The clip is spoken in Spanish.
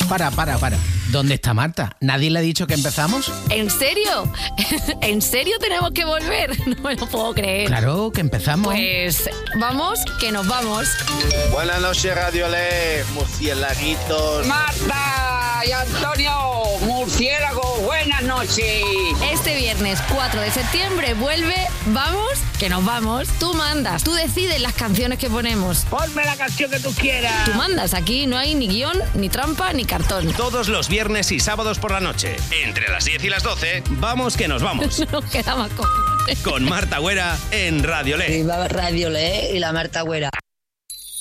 Para. ¿Dónde está Marta? ¿Nadie le ha dicho que empezamos? ¿En serio? ¿En serio tenemos que volver? No me lo puedo creer. Claro, que empezamos. Pues vamos, que nos vamos. Buenas noches, Radio Le, murciélaguitos. Marta y Antonio, murciélagos, buenas noches. Este viernes 4 de septiembre vuelve Vamos, que nos vamos. Tú mandas, tú decides las canciones que ponemos. Ponme la canción que tú quieras. Tú mandas, aquí no hay ni guión, ni trampa, ni cartón. Todos los viernes y sábados por la noche, entre las 10 y las 12, vamos que nos vamos. No nos quedamos con... Con Marta Güera en Radio Le. Viva Radio Le y la Marta Güera.